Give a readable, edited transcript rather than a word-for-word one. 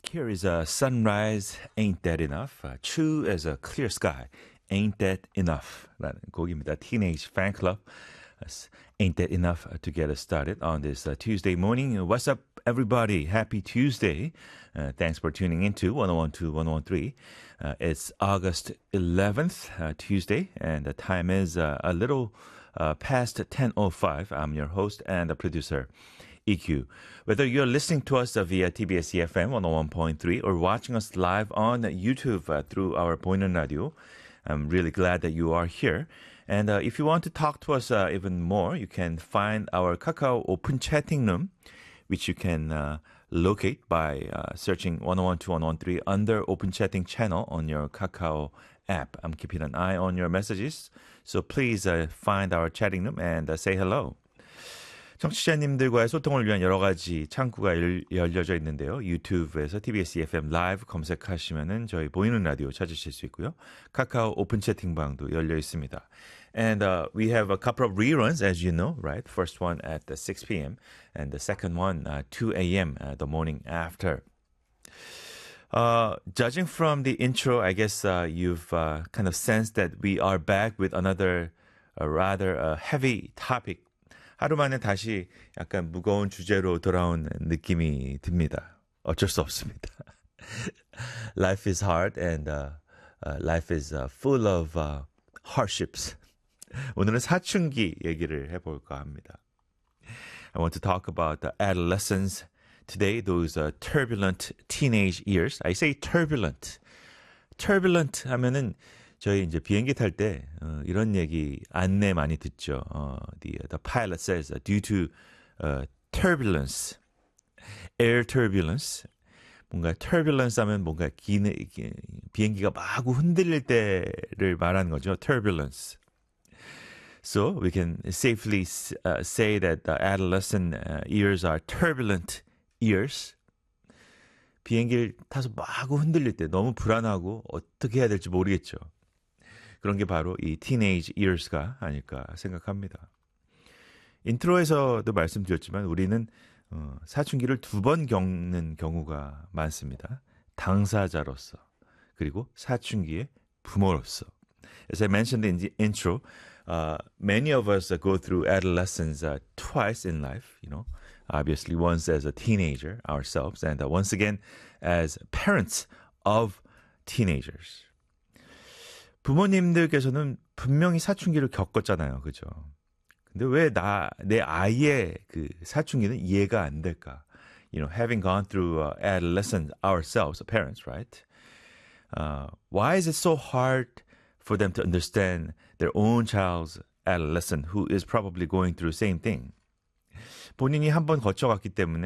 Here is a sunrise, ain't that enough? True as a clear sky, ain't that enough? 라는 곡입니다. Teenage Fan Club. Ain't that enough to get us started on this Tuesday morning? What's up, everybody? Happy Tuesday. Thanks for tuning into 1012, 1013. It's August 11th, Tuesday, and the time is a little past 10:05. I'm your host and producer, EQ. Whether you're listening to us via TBS EFM 101.3 or watching us live on YouTube through our 보이는 radio, I'm really glad that you are here. And if you want to talk to us even more, you can find our Kakao open chatting room, which you can locate by searching 1012, 113 under open chatting channel on your Kakao app. I'm keeping an eye on your messages. So please find our chatting room and say hello. 청취자님들과의 소통을 위한 여러 가지 창구가 열려져 있는데요. 유튜브에서 TBS EFM 라이브 검색하시면은 저희 보이는 라디오 찾으실 수 있고요. 카카오 오픈 채팅방도 열려 있습니다. And we have a couple of reruns, as you know, right? First one at 6 p.m. and the second one 2 a.m. The morning after. Judging from the intro, I guess you've kind of sensed that we are back with another rather heavy topic. 하루 만에 다시 약간 무거운 주제로 돌아온 느낌이 듭니다. 어쩔 수 없습니다. Life is hard and life is full of hardships. 오늘은 사춘기 얘기를 해볼까 합니다. I want to talk about the adolescence today, those turbulent teenage years. I say turbulent. Turbulent 하면은 저희 이제 비행기 탈 때 이런 얘기 안내 많이 듣죠. The pilot says due to turbulence, air turbulence. 뭔가 turbulence 하면 뭔가 비행기가 마구 흔들릴 때를 말하는 거죠. Turbulence. So we can safely say that the adolescent years are turbulent years. 비행기를 타서 마구 흔들릴 때 너무 불안하고 어떻게 해야 될지 모르겠죠. 그런 게 바로 이 teenage years가 아닐까 생각합니다. 인트로에서도 말씀드렸지만 우리는 사춘기를 두 번 겪는 경우가 많습니다. 당사자로서 그리고 사춘기의 부모로서. As I mentioned in the intro, many of us go through adolescence twice in life, you know, obviously once as a teenager ourselves and once again as parents of teenagers. 부모님들께서는 분명히 사춘기를 겪었잖아요. 그죠? 근데 왜 내 아이의 그 사춘기는 이해가 안 될까? You know, having gone through adolescence ourselves, parents, right? Why is it so hard for them to understand their own child's adolescent who is probably going through the same thing? 본인이 한번 거쳐갔기 때문에